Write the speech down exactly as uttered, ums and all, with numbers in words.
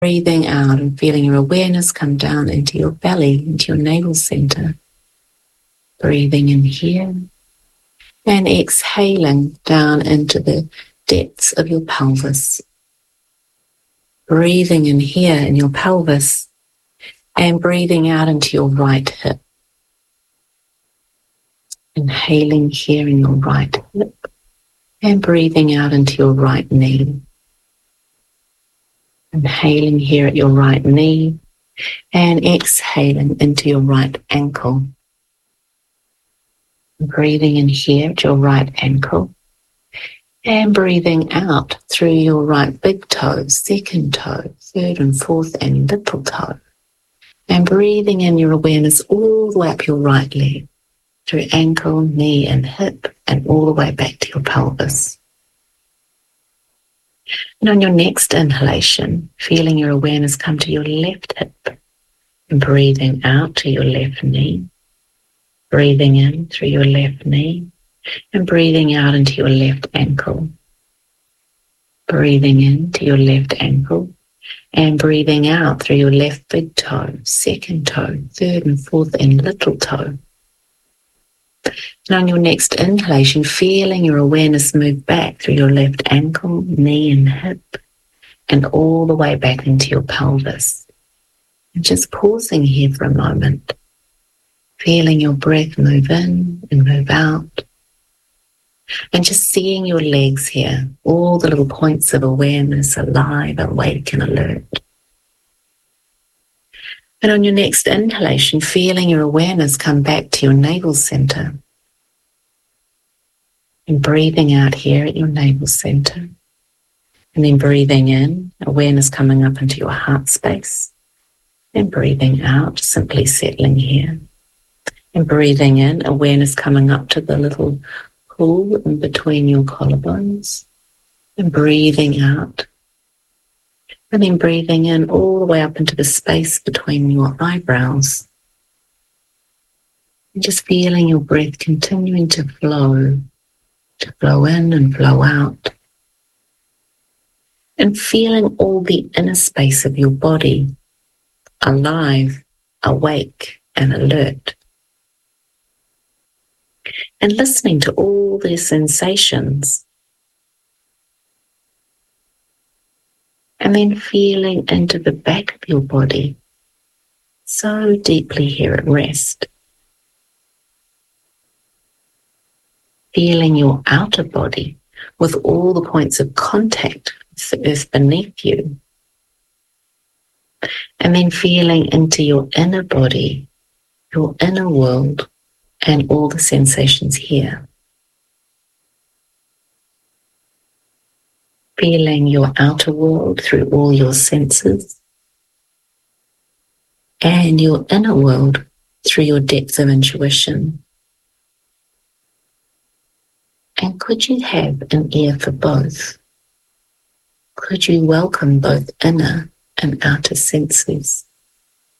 Breathing out and feeling your awareness come down into your belly, into your navel center. Breathing in here and exhaling down into the depths of your pelvis. Breathing in here in your pelvis and breathing out into your right hip. Inhaling here in your right hip and breathing out into your right knee. Inhaling here at your right knee and exhaling into your right ankle. Breathing in here at your right ankle and breathing out through your right big toe, second toe, third and fourth and little toe. And breathing in your awareness all the way up your right leg, through ankle, knee and hip and all the way back to your pelvis. And on your next inhalation, feeling your awareness come to your left hip and breathing out to your left knee. Breathing in through your left knee and breathing out into your left ankle. Breathing into your left ankle and breathing out through your left big toe, second toe, third and fourth and little toe. And on your next inhalation, feeling your awareness move back through your left ankle, knee and hip and all the way back into your pelvis. And just pausing here for a moment. Feeling your breath move in and move out. And just seeing your legs here, all the little points of awareness, alive, awake and alert. And on your next inhalation, feeling your awareness come back to your navel center. And breathing out here at your navel center. And then breathing in, awareness coming up into your heart space. And breathing out, simply settling here. And breathing in, awareness coming up to the little pool in between your collarbones. And breathing out. And then breathing in all the way up into the space between your eyebrows. And just feeling your breath continuing to flow, to flow in and flow out. And feeling all the inner space of your body, alive, awake and alert. And listening to all their sensations. And then feeling into the back of your body, so deeply here at rest. Feeling your outer body with all the points of contact with the earth beneath you. And then feeling into your inner body, your inner world, and all the sensations here. Feeling your outer world through all your senses and your inner world through your depth of intuition. And could you have an ear for both? Could you welcome both inner and outer senses?